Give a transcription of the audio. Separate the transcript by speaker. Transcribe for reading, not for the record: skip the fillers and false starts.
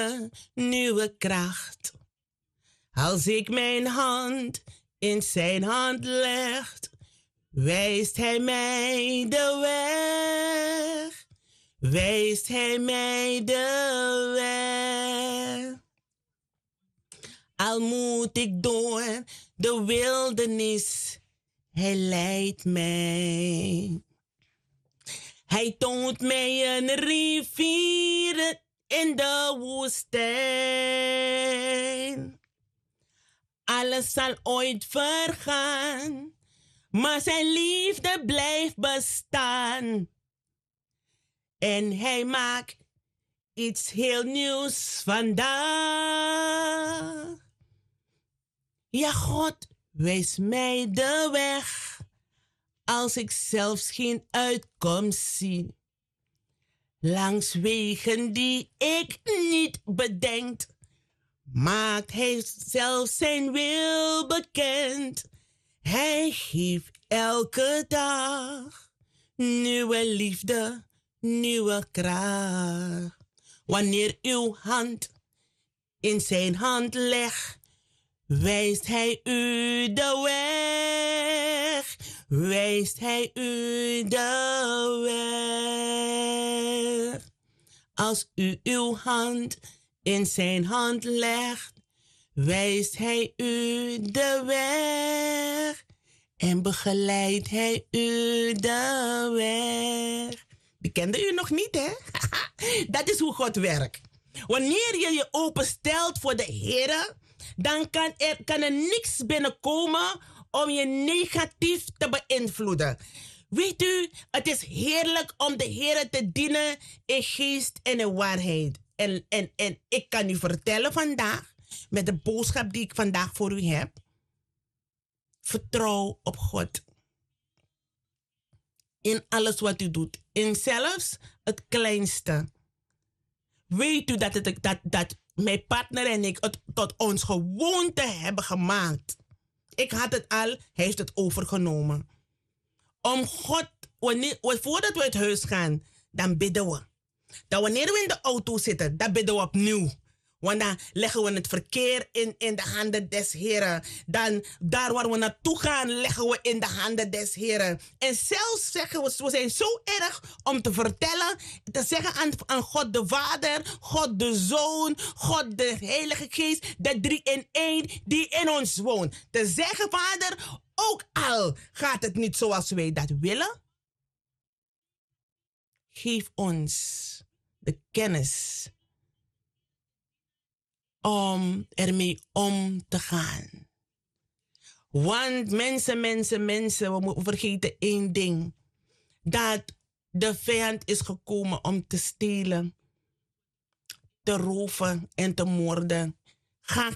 Speaker 1: nieuwe kracht. Als ik mijn hand in zijn hand leg, wijst hij mij de weg. Wijst hij mij de weg. Al moet ik door de wildernis, hij leidt mij. Hij toont mij een rivier in de woestijn. Alles zal ooit vergaan, maar zijn liefde blijft bestaan. En hij maakt iets heel nieuws vandaag. Ja, God, wijs mij de weg, als ik zelfs geen uitkomst zie. Langs wegen die ik niet bedenk, maakt hij zelf zijn wil bekend. Hij geeft elke dag nieuwe liefde, nieuwe kracht. Wanneer uw hand in zijn hand legt, wijst hij u de weg. Wijst hij u de weg. Als u uw hand in zijn hand legt, wijst hij u de weg. En begeleidt hij u de weg. Die kende u nog niet, hè? Dat is hoe God werkt. Wanneer je je openstelt voor de Heer, dan kan er niks binnenkomen om je negatief te beïnvloeden. Weet u, het is heerlijk om de Heer te dienen in geest en in waarheid. En ik kan u vertellen vandaag, met de boodschap die ik vandaag voor u heb, vertrouw op God. In alles wat u doet. In zelfs het kleinste. Weet u dat mijn partner en ik het tot ons gewoonte hebben gemaakt. Ik had het al, hij heeft het overgenomen. Om God, voordat we uit huis gaan, dan bidden we. Dan wanneer we in de auto zitten, dan bidden we opnieuw. Want dan leggen we het verkeer in de handen des Heren. Dan daar waar we naartoe gaan, leggen we in de handen des Heren. En zelfs zeggen we zijn zo erg om te vertellen, te zeggen aan God de Vader, God de Zoon, God de Heilige Geest, de 3-in-1 die in ons woont. Te zeggen, Vader, ook al gaat het niet zoals wij dat willen, geef ons de kennis om ermee om te gaan. Want mensen, we vergeten één ding. Dat de vijand is gekomen om te stelen, te roven en te moorden. Ga